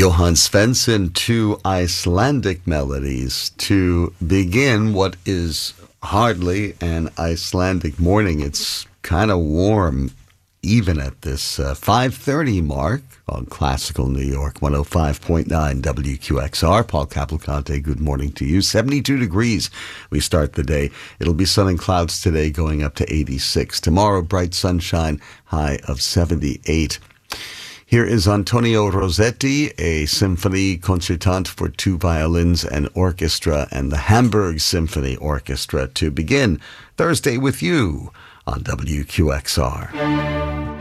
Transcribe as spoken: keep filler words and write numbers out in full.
Johann Svensson, two Icelandic melodies to begin what is hardly an Icelandic morning. It's kind of warm even at this uh, five thirty mark on Classical New York, one oh five point nine W Q X R. Paul Cavalcante, good morning to you. seventy-two degrees we start the day. It'll be sun and clouds today, going up to eighty-six. Tomorrow, bright sunshine, high of seventy-eight. Here is Antonio Rossetti, a symphony concertante for two violins and orchestra, and the Hamburg Symphony Orchestra to begin Thursday with you on W Q X R.